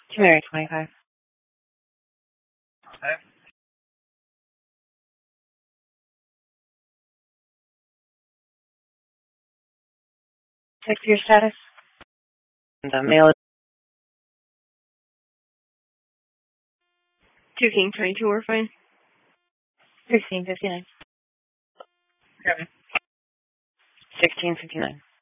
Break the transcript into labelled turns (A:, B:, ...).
A: To Mary 25.
B: Okay.
A: Check your status. The mail.
C: 2 King 22, we're fine.
A: 1659.
B: Okay.
A: 1659.